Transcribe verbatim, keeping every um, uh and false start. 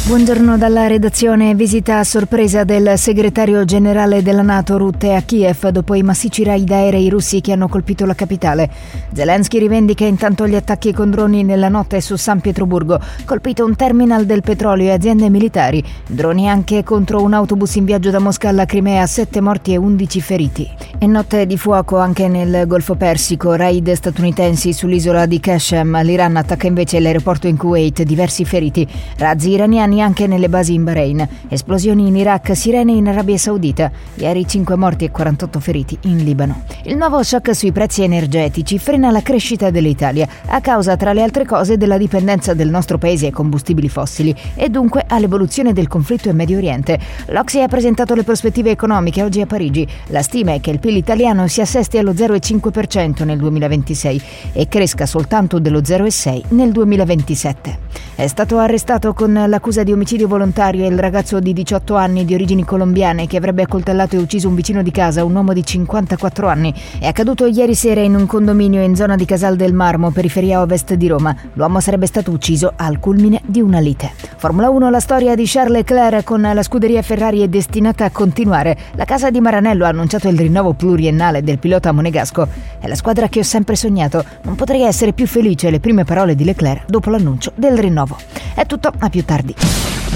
Buongiorno dalla redazione. Visita a sorpresa del segretario generale della NATO Rutte a Kiev dopo i massicci raid aerei russi che hanno colpito la capitale. Zelensky rivendica intanto gli attacchi con droni nella notte su San Pietroburgo, colpito un terminal del petrolio e aziende militari. Droni anche contro un autobus in viaggio da Mosca alla Crimea, sette morti e undici feriti. E notte di fuoco anche nel Golfo Persico, raid statunitensi sull'isola di Qashem. L'Iran attacca invece l'aeroporto in Kuwait, diversi feriti. Razzi iraniani anche nelle basi in Bahrain, esplosioni in Iraq, sirene in Arabia Saudita, ieri cinque morti e quarantotto feriti in Libano. Il nuovo shock sui prezzi energetici frena la crescita dell'Italia a causa, tra le altre cose, della dipendenza del nostro paese ai combustibili fossili e dunque all'evoluzione del conflitto in Medio Oriente. L'O C S E ha presentato le prospettive economiche oggi a Parigi. La stima è che il P I L italiano si assesti allo zero virgola cinque per cento nel duemilaventisei e cresca soltanto dello zero virgola sei per cento nel duemilaventisette. È stato arrestato con l'accusa di omicidio volontario il ragazzo di diciotto anni di origini colombiane che avrebbe accoltellato e ucciso un vicino di casa, un uomo di cinquantaquattro anni. È accaduto ieri sera in un condominio in zona di Casal del Marmo, periferia ovest di Roma. L'uomo sarebbe stato ucciso al culmine di una lite. Formula uno, la storia di Charles Leclerc con la scuderia Ferrari è destinata a continuare. La casa di Maranello ha annunciato il rinnovo pluriennale del pilota monegasco. È la squadra che ho sempre sognato. Non potrei essere più felice, le prime parole di Leclerc dopo l'annuncio del rinnovo. È tutto, a più tardi.